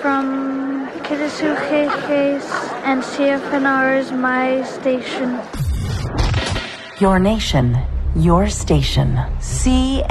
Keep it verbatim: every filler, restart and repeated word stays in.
from Kitasuke's and C F N R's My Station. Your nation, your station. C